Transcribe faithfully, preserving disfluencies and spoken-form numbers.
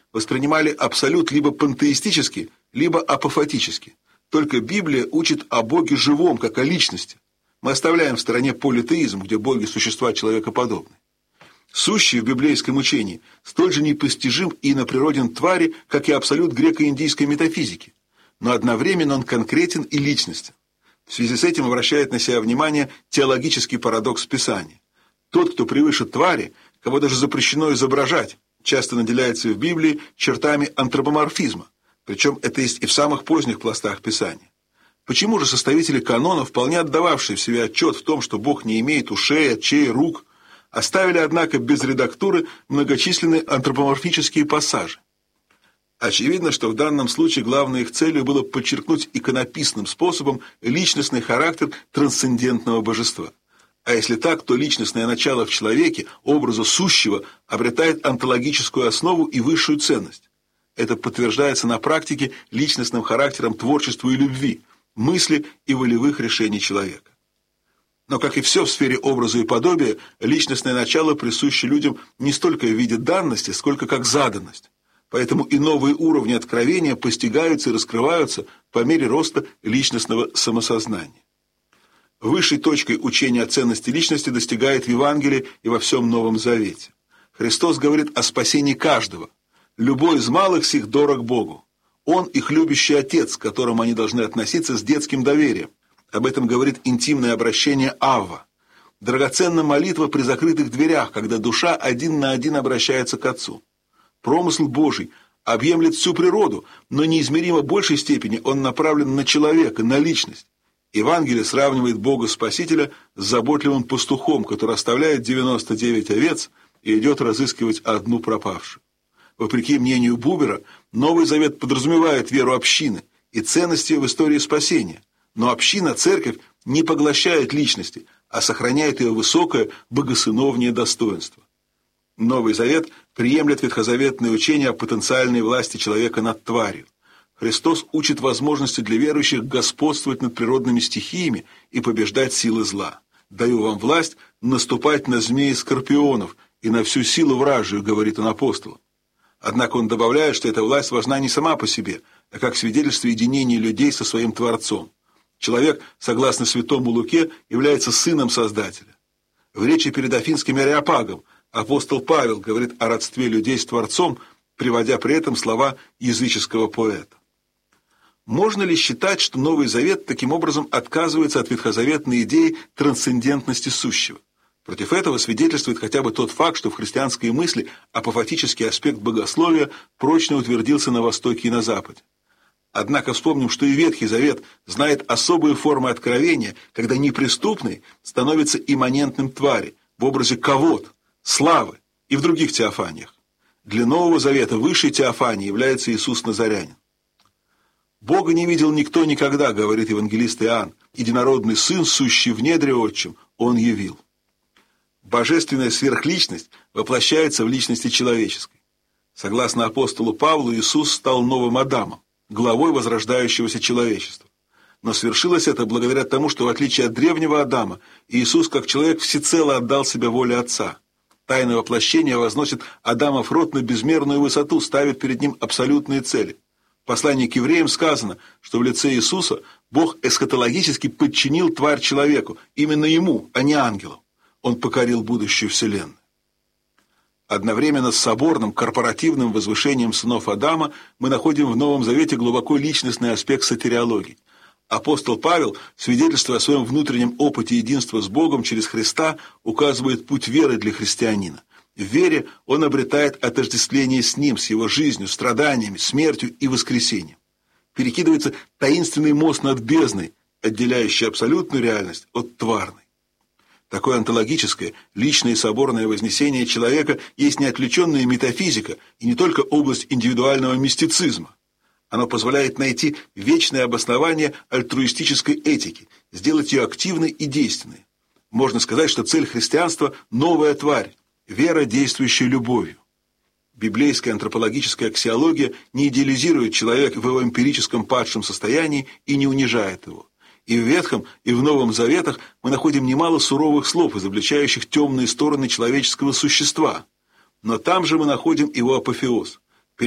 воспринимали абсолют либо пантеистически, либо апофатически. Только Библия учит о Боге живом, как о личности. Мы оставляем в стороне политеизм, где боги – существа человекоподобные. Сущий в библейском учении столь же непостижим и иноприроден твари, как и абсолют греко-индийской метафизики, но одновременно он конкретен и личностен. В связи с этим обращает на себя внимание теологический парадокс Писания. Тот, кто превыше твари, кого даже запрещено изображать, часто наделяется в Библии чертами антропоморфизма, причем это есть и в самых поздних пластах Писания. Почему же составители канона, вполне отдававшие в себе отчет в том, что Бог не имеет ушей, очей, рук, оставили, однако, без редактуры многочисленные антропоморфические пассажи? Очевидно, что в данном случае главной их целью было подчеркнуть иконописным способом личностный характер трансцендентного божества. А если так, то личностное начало в человеке, образа сущего, обретает онтологическую основу и высшую ценность. Это подтверждается на практике личностным характером творчества и любви, мысли и волевых решений человека. Но, как и все в сфере образа и подобия, личностное начало присуще людям не столько в виде данности, сколько как заданность. Поэтому и новые уровни откровения постигаются и раскрываются по мере роста личностного самосознания. Высшей точкой учения о ценности личности достигает в Евангелии и во всем Новом Завете. Христос говорит о спасении каждого. Любой из малых сих дорог Богу. Он их любящий Отец, к которому они должны относиться с детским доверием. Об этом говорит интимное обращение Авва. Драгоценна молитва при закрытых дверях, когда душа один на один обращается к Отцу. Промысл Божий объемлет всю природу, но неизмеримо большей степени он направлен на человека, на личность. Евангелие сравнивает Бога Спасителя с заботливым пастухом, который оставляет девяносто девять овец и идет разыскивать одну пропавшую. Вопреки мнению Бубера, Новый Завет подразумевает веру общины и ценности в истории спасения, но община, церковь, не поглощает личности, а сохраняет ее высокое богосыновнее достоинство. Новый Завет приемлет ветхозаветное учение о потенциальной власти человека над тварью. Христос учит возможности для верующих господствовать над природными стихиями и побеждать силы зла. «Даю вам власть наступать на змеи и скорпионов и на всю силу вражию», — говорит он апостолам. Однако он добавляет, что эта власть важна не сама по себе, а как свидетельство единения людей со своим Творцом. Человек, согласно святому Луке, является сыном Создателя. В речи перед Афинским Ареопагом апостол Павел говорит о родстве людей с Творцом, приводя при этом слова языческого поэта. Можно ли считать, что Новый Завет таким образом отказывается от ветхозаветной идеи трансцендентности сущего? Против этого свидетельствует хотя бы тот факт, что в христианской мысли апофатический аспект богословия прочно утвердился на Востоке и на Западе. Однако вспомним, что и Ветхий Завет знает особые формы откровения, когда неприступный становится имманентным твари в образе кавод, славы и в других теофаниях. Для Нового Завета высшей теофанией является Иисус Назарянин. «Бога не видел никто никогда, — говорит евангелист Иоанн, — единородный Сын, сущий в недре Отчим, Он явил». Божественная сверхличность воплощается в личности человеческой. Согласно апостолу Павлу, Иисус стал новым Адамом, главой возрождающегося человечества. Но свершилось это благодаря тому, что, в отличие от древнего Адама, Иисус, как человек, всецело отдал себя воле Отца. Тайна воплощения возносит Адамов род на безмерную высоту, ставит перед ним абсолютные цели. В послании к евреям сказано, что в лице Иисуса Бог эсхатологически подчинил тварь человеку, именно ему, а не ангелам. Он покорил будущую вселенную. Одновременно с соборным корпоративным возвышением сынов Адама мы находим в Новом Завете глубоко личностный аспект сотириологии. Апостол Павел, свидетельствуя о своем внутреннем опыте единства с Богом через Христа, указывает путь веры для христианина. В вере он обретает отождествление с Ним, с Его жизнью, страданиями, смертью и воскресением. Перекидывается таинственный мост над бездной, отделяющий абсолютную реальность от тварной. Такое онтологическое, личное и соборное вознесение человека есть не отвлеченная метафизика и не только область индивидуального мистицизма. Оно позволяет найти вечное обоснование альтруистической этики, сделать ее активной и действенной. Можно сказать, что цель христианства – новая тварь, вера, действующая любовью. Библейская антропологическая аксиология не идеализирует человека в его эмпирическом падшем состоянии и не унижает его. И в Ветхом, и в Новом Заветах мы находим немало суровых слов, изобличающих темные стороны человеческого существа. Но там же мы находим его апофеоз.